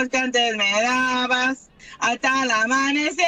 que antes me dabas hasta el amanecer.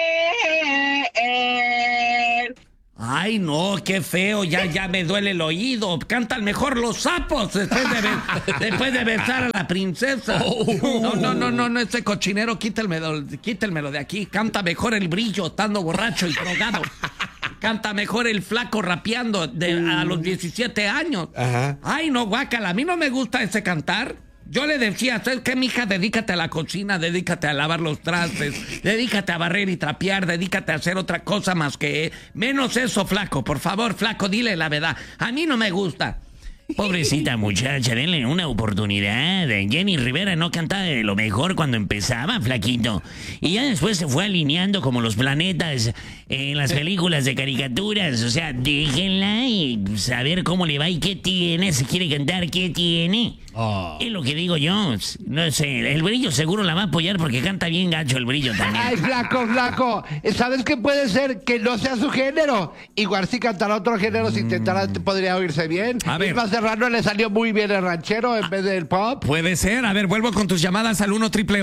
Ay, no, qué feo, ya me duele el oído. Cantan mejor los sapos después de besar a la princesa. No, ese cochinero, quítelmelo de aquí. Canta mejor el Brillo, estando borracho y drogado. Canta mejor el Flaco rapeando a los 17 años. Ajá. Ay, no, guácala, a mí no me gusta ese cantar. Yo le decía, ¿sabes qué, mija? Dedícate a la cocina, dedícate a lavar los trastes, dedícate a barrer y trapear, dedícate a hacer otra cosa más que... Menos eso, Flaco, por favor, Flaco, dile la verdad. A mí no me gusta. Pobrecita muchacha, denle una oportunidad. Jenny Rivera no cantaba de lo mejor cuando empezaba, flaquito. Y ya después se fue alineando como los planetas en las películas de caricaturas. O sea, déjenla y saber cómo le va y qué tiene. Si quiere cantar, ¿qué tiene? Es lo que digo yo. No sé, el Brillo seguro la va a apoyar porque canta bien gacho el Brillo también. Ay, flaco. ¿Sabes qué puede ser? Que no sea su género. Igual si cantara otro género, si intentara, podría oírse bien. A ver. Más Serrano le salió muy bien el ranchero en vez del pop. Puede ser. A ver, vuelvo con tus llamadas al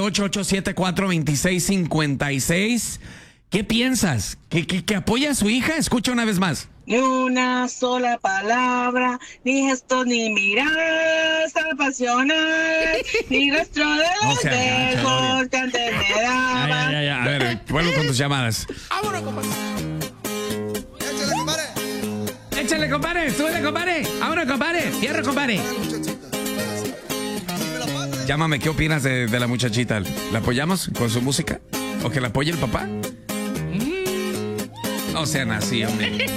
1-888-874-2656. ¿Qué piensas? ¿Que apoya a su hija? Escucha una vez más. Ni una sola palabra, ni gestos, ni miradas apasionales, ni rastro de los besos que antes me daban. Ya. A ver, vuelvo con tus llamadas. ¡Vámonos, compadre! ¡Échale, compadre! Échale, compadre. Súbele, compadre. Ahora, compadre. Cierra, compadre. Llámame, ¿qué opinas de la muchachita? ¿La apoyamos con su música? ¿O que la apoye el papá? No sean así, hombre.